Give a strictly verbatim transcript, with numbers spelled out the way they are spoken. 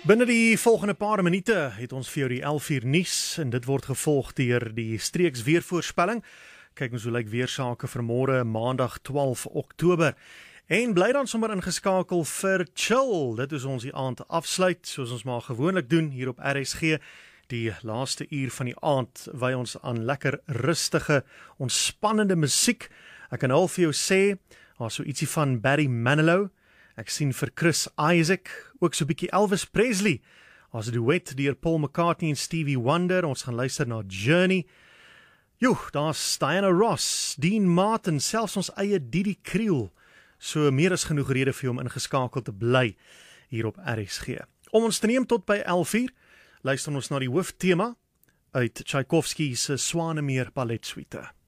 Binne die volgende paar minute het ons vir jou die elf uur nuus en dit word gevolg deur die streeks weervoorspelling. Kyk ons hoe lyk weersake vir môre Maandag twaalf Oktober. En bly dan sommer ingeskakel vir Chill. Dit is ons die aand afsluit soos ons maar gewoonlik doen hier op R S G. Die laaste uur van die aand wy ons aan lekker rustige, ontspannende musiek. Ek kan al vir jou sê, daar so ietsie van Barry Manilow. Ek sien vir Chris Isaac, ook so 'n bietjie Elvis Presley. As 'n duet deur Paul McCartney en Stevie Wonder. Ons gaan luister na Journey. Joe, daar's Diana Ross, Dean Martin, selfs ons eie Didi Kriel. So meer as genoeg rede vir hom ingeskakel te bly hier op R S G. Om ons te neem tot by elf uur, luister ons na die hooftema uit Tchaikovsky se Swanemeer Balletsuite.